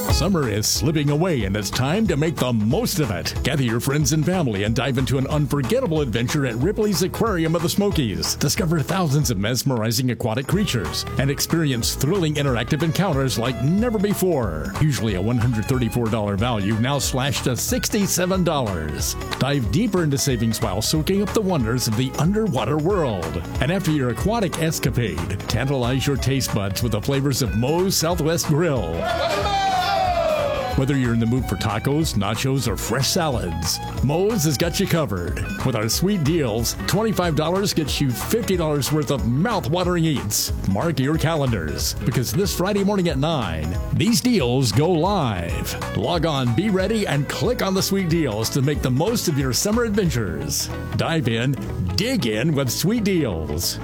Summer is slipping away and it's time to make the most of it. Gather your friends and family and dive into an unforgettable adventure at Ripley's Aquarium of the Smokies. Discover thousands of mesmerizing aquatic creatures and experience thrilling interactive encounters like never before. Usually a $134 value, now slashed to $67. Dive deeper into savings while soaking up the wonders of the underwater world. And after your aquatic escapade, tantalize your taste buds with the flavors of Moe's Southwest Grill. Whether you're in the mood for tacos, nachos, or fresh salads, Moe's has got you covered. With our sweet deals, $25 gets you $50 worth of mouth-watering eats. Mark your calendars, because this Friday morning at 9, these deals go live. Log on, be ready, and click on the sweet deals to make the most of your summer adventures. Dive in, dig in with sweet deals.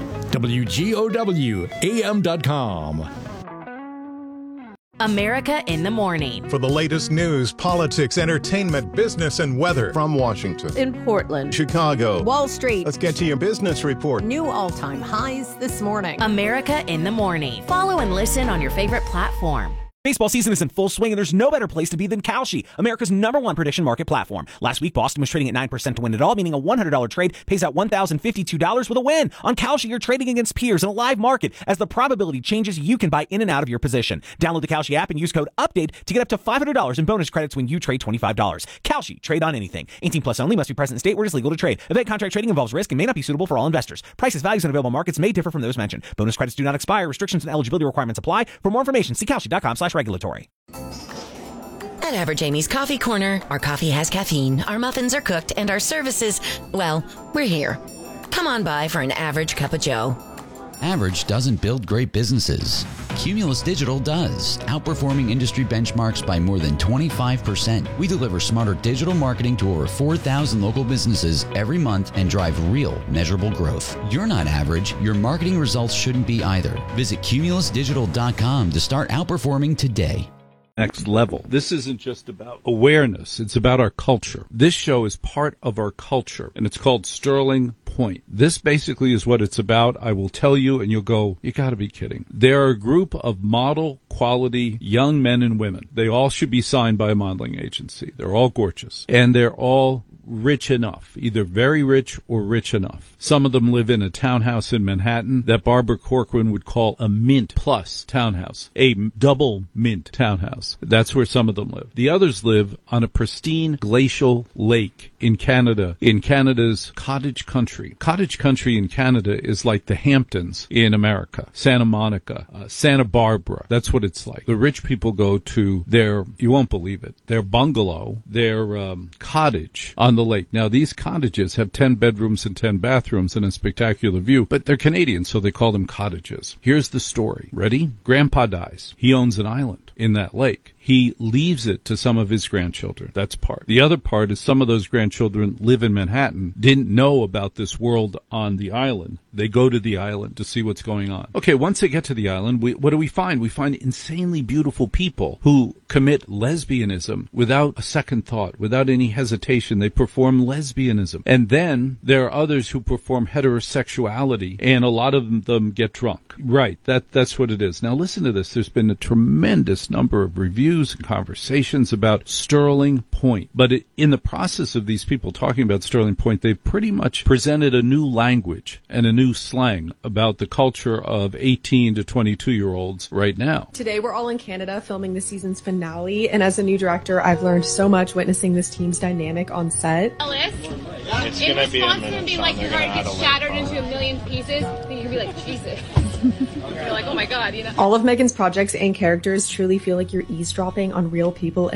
WGOWAM.com. America in the Morning. For the latest news, politics, entertainment, business, and weather. From Washington, in Portland, Chicago, Wall Street. Let's get to your business report. New all-time highs this morning. America in the Morning. Follow and listen on your favorite platform. Baseball season is in full swing, and there's no better place to be than Kalshi, America's #1 prediction market platform. Last week, Boston was trading at 9% to win it all, meaning a $100 trade pays out $1,052 with a win. On Kalshi, you're trading against peers in a live market. As the probability changes, you can buy in and out of your position. Download the Kalshi app and use code UPDATE to get up to $500 in bonus credits when you trade $25. Kalshi, trade on anything. 18 plus only, must be present in state where it is legal to trade. Event contract trading involves risk and may not be suitable for all investors. Prices, values, and available markets may differ from those mentioned. Bonus credits do not expire. Restrictions and eligibility requirements apply. For more information, see Kalshi.com/regulatory. At Average Amy's Coffee Corner, our coffee has caffeine, our muffins are cooked, and our services, well, we're here. Come on by for an average cup of joe. Average doesn't build great businesses. Cumulus Digital does, outperforming industry benchmarks by more than 25%. We deliver smarter digital marketing to over 4,000 local businesses every month and drive real, measurable growth. You're not average. Your marketing results shouldn't be either. Visit cumulusdigital.com to start outperforming today. Next level. This isn't just about awareness. It's about our culture. This show is part of our culture, and it's called Sterling Point. This basically is what it's about. I will tell you, and you'll go, you gotta be kidding. They're a group of model quality young men and women. They all should be signed by a modeling agency. They're all gorgeous. And they're all rich enough, either very rich or rich enough. Some of them live in a townhouse in Manhattan that Barbara Corcoran would call a mint plus townhouse, a double mint townhouse. That's where some of them live. The others live on a pristine glacial lake in Canada, in Canada's cottage country. Cottage country in Canada is like the Hamptons in America, Santa Monica, Santa Barbara. That's what it's like. The rich people go to their, you won't believe it, their bungalow, their cottage on the lake. Now, these cottages have 10 bedrooms and 10 bathrooms and a spectacular view, but they're Canadian, so they call them cottages. Here's the story. Ready? Grandpa dies. He owns an island in that lake. He leaves it to some of his grandchildren. That's part. The other part is some of those grandchildren live in Manhattan, didn't know about this world on the island. They go to the island to see what's going on. Okay, once they get to the island, what do we find? We find insanely beautiful people who commit lesbianism without a second thought, without any hesitation. They perform lesbianism. And then there are others who perform heterosexuality, and a lot of them get drunk. Right, that's what it is. Now listen to this. There's been a tremendous number of reviews and conversations about Sterling Point. But in the process of these people talking about Sterling Point, they've pretty much presented a new language and a new slang about the culture of 18 to 22-year-olds right now. Today we're all in Canada filming the season's finale, and as a new director, I've learned so much witnessing this team's dynamic on set. Ellis, in response to him being like, your heart gets shattered into a million pieces, then you can be like, Jesus. You're like, oh my God, you know. All of Megan's projects and characters truly feel like you're eavesdropping on real people